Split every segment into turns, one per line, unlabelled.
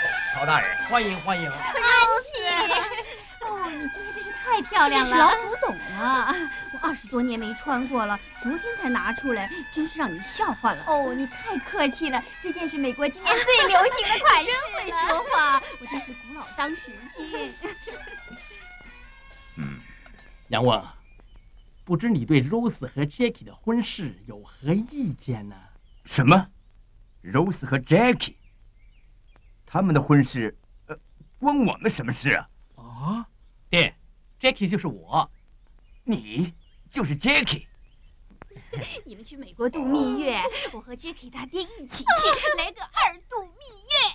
曹大人，欢迎欢迎。
安琪，哦，你今天真是太漂亮了，这是老古董啊！我20多年没穿过了，昨天才拿出来，真是让你笑话了。哦，你太客气了，这件是美国今年最流行的款式。真会说话，我真是古老当时新。
杨翁，不知你对 Rose 和 Jackie 的婚事有何意见呢？
什么 ？Rose 和 Jackie， 他们的婚事，关我们什么事啊？
啊，爹 ，Jackie 就是我，
你就是 Jackie。
你们去美国度蜜月，我和 Jackie 他爹一起去，来个2度蜜月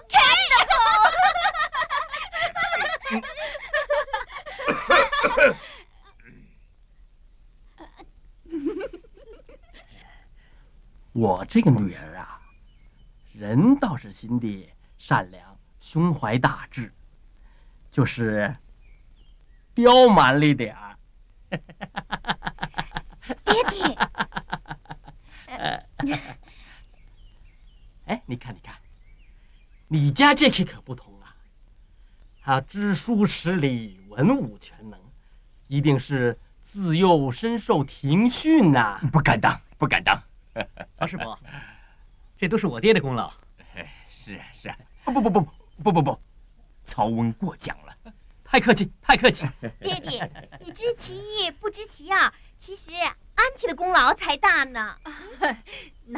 ，OK
我这个女儿啊，人倒是心地善良，胸怀大志，就是刁蛮了点儿。
爹爹，
哎，你看，你家 Jackie 可不同啊，他知书识礼，文武全能，一定是自幼深受庭训呐。
不敢当，不敢当。
曹师伯，这都是我爹的功劳。
是，不，曹温过奖了。
太客气，太客气。
爹爹，你知其一不知其二，其实安琪的功劳才大呢。